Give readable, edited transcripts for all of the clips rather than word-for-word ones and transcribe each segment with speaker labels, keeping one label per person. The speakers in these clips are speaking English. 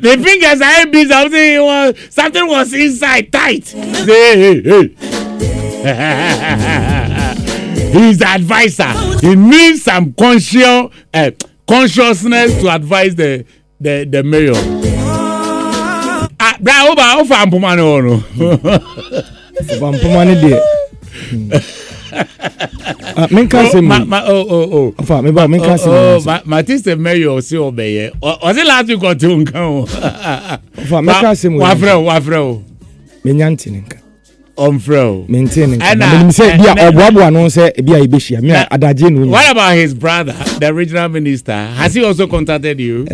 Speaker 1: The fingers are busy. Something was inside tight. Hey. He's the advisor. He needs some consciousness to advise the mayor. Bravo, Fampumano.
Speaker 2: Fampumani there.
Speaker 1: Matisse mayor si obeye. Was it last week or two? Wafro.
Speaker 2: Menyantinka.
Speaker 1: Maintaining. What about his brother, the regional minister? Has he also contacted you?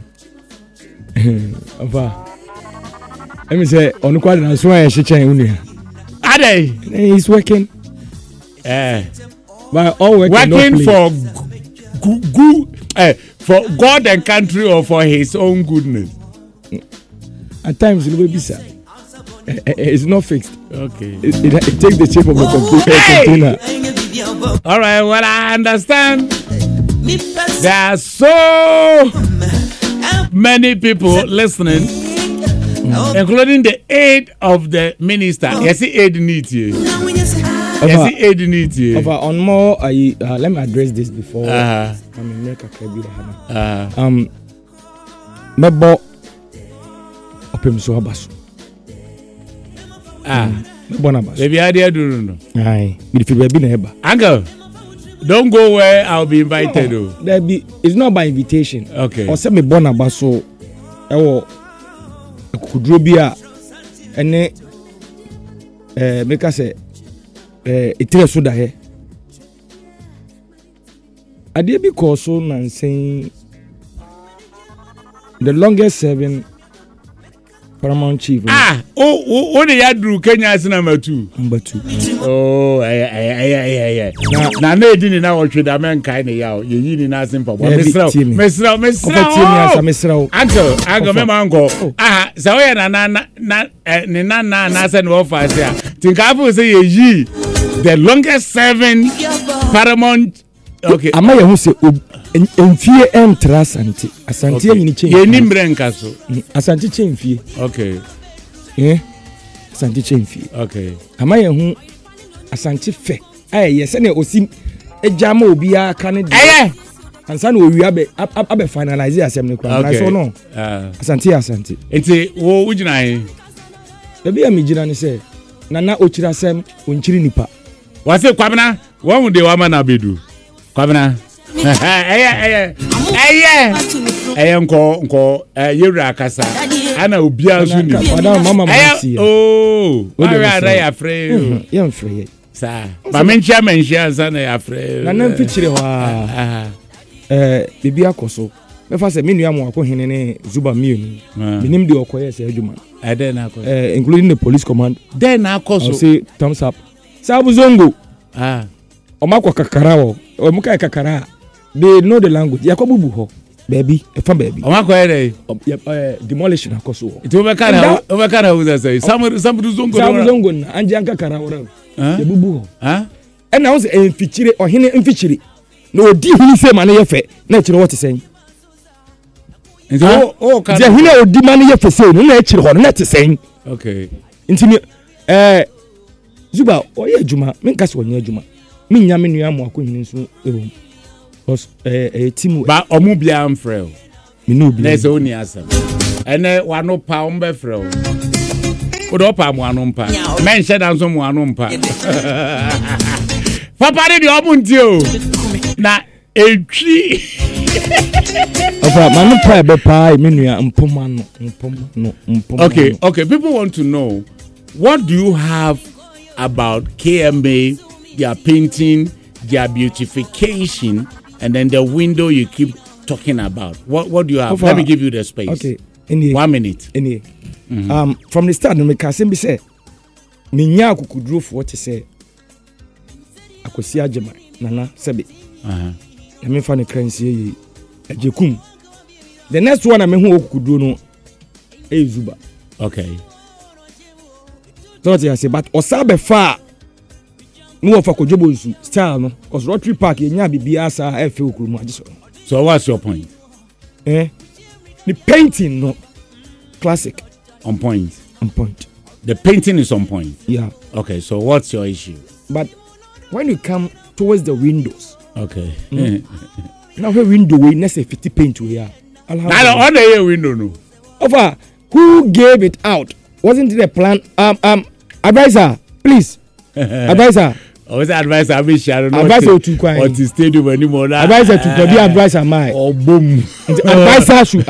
Speaker 2: Let me say, on the
Speaker 1: Are they?
Speaker 2: He's working.
Speaker 1: But all working for for God and country or for his own goodness.
Speaker 2: At times it will be sad. It's not fixed.
Speaker 1: Okay.
Speaker 2: It takes the shape of a container.
Speaker 1: All right. Well, I understand. There are so many people listening, including the aide of the minister. Yes, the aide needs you. Yes, the aide needs you.
Speaker 2: On more, let me address this before. Mebo opemso abaso.
Speaker 1: Maybe I did do.
Speaker 2: Aye, if you be neighbor.
Speaker 1: Uncle, don't go where I'll be invited.
Speaker 2: It's not by invitation.
Speaker 1: Okay.
Speaker 2: Or say me born abaso. Ewo kudrobia ene make us say itire so da he. Ade bi ko so nan saying the longest serving Paramount Chief.
Speaker 1: What the Yadru Kenya is number 2.
Speaker 2: Number 2.
Speaker 1: Oh, Now, no, didn't know what you done kind of yaw. You need nothing for Miss Uncle, Uncle. So we are Nana, and offers here. Think I will say ye the longest serving Paramount. Okay,
Speaker 2: am I who say Enfie entra Asante. Asante yini change.
Speaker 1: Ye nimbre nkaso.
Speaker 2: Asante change fie.
Speaker 1: Okay.
Speaker 2: Asante change fie.
Speaker 1: Okay.
Speaker 2: Amaye hu Asante fe. Yes na osim ejama obi aka ne de. Ansa na owi abe finalize asem ne kwa. Na so no. Asante.
Speaker 1: Enti wo ugina he.
Speaker 2: Ebi am gina ne se nana ochira asem onchiri nipa.
Speaker 1: Wase kwabena wo de wa ma na bedu. Kwabena nko yewra kasa ana obia so ni
Speaker 2: mama masi
Speaker 1: wara ya free
Speaker 2: ya free
Speaker 1: sa ba menchia sana ya free
Speaker 2: na mfichire wa bibi akoso me fa se menu am akohene ne zuba mienu minim de okoye se adwuma
Speaker 1: then akoso
Speaker 2: including the police command
Speaker 1: then akoso
Speaker 2: say thumbs up sabu zongo omakwa kakarawo omuka kakara they know the language yakobubu ho baby efa baby
Speaker 1: omakwa ere
Speaker 2: demolition akoso
Speaker 1: it overkana who say some zongo
Speaker 2: na anje anka kakarawo yabubu ho and now say mfichire ohene mfichire na odi huni se mane yefe na chire what say
Speaker 1: nti ka
Speaker 2: je huni odi mane yefe se na chire ho na te say
Speaker 1: okay
Speaker 2: nti zuba oye adwuma menka se onye adwuma minya menu amu akohini nso erom cause team
Speaker 1: ba omu bia amfrel
Speaker 2: me no bia
Speaker 1: na so ni asem ene wano pa ombe frel odo pa mu anu mpa men she dan so mu anu mpa papa de omu nti o na etwi
Speaker 2: ofa manu pa be pa menu mpoma no.
Speaker 1: Okay, people want to know what do you have about KMA, their painting, their beautification, and then the window you keep talking about. What do you have? Let me give you the space.
Speaker 2: Okay.
Speaker 1: 1 minute.
Speaker 2: From the start, me can be say, minya kukudru for what you say. Akosi ajema nana sebe. Ya me fa ne kransie ejekum. The next one I me hu okukudru no Zuba.
Speaker 1: Okay.
Speaker 2: So what you say, but osabe fa no for kojobo style no cause Rotary Park enya bibia sa efe okurumu ajiso.
Speaker 1: So what's your point?
Speaker 2: The painting no classic.
Speaker 1: On point.
Speaker 2: On point.
Speaker 1: The painting is on point.
Speaker 2: Yeah.
Speaker 1: Okay, so what's your issue?
Speaker 2: But when you come towards the windows.
Speaker 1: Okay.
Speaker 2: Now where window we necessarily 50 paint we are.
Speaker 1: Now on the window no.
Speaker 2: Over who gave it out? Wasn't it a plan? Advisor, please. Advisor.
Speaker 1: I was advisor. I mean, Sharon.
Speaker 2: Advisor to Kwai.
Speaker 1: Or to stadium anymore.
Speaker 2: Advisor to Kwai. Advisor, my.
Speaker 1: Oh, boom.
Speaker 2: Advisor should.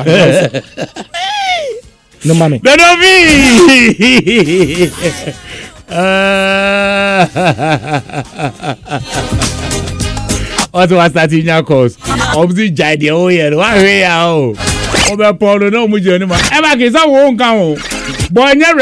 Speaker 2: No, mommy.
Speaker 1: No, no, me. What was that in your course? Obviously, Jady. Oh, yeah. Why are you? Oh, Paul, no, Mujo. Emma, is that won't come. Boy, never.